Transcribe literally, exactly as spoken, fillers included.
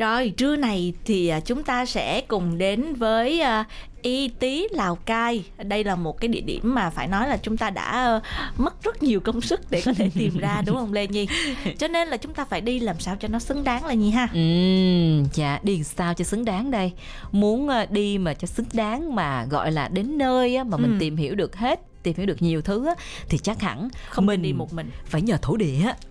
Rồi, trưa này thì chúng ta sẽ cùng đến với uh, Y Tý Lào Cai. Đây là một cái địa điểm mà phải nói là chúng ta đã uh, mất rất nhiều công sức để có thể tìm ra, đúng không Lê Nhi? Cho nên là chúng ta phải đi làm sao cho nó xứng đáng Lê Nhi ha. Ừ, dạ, đi sao cho xứng đáng đây. Muốn uh, đi mà cho xứng đáng, mà gọi là đến nơi á, mà mình ừ. tìm hiểu được hết, tìm hiểu được nhiều thứ á, thì chắc hẳn không mình đi một mình, phải nhờ thổ địa á.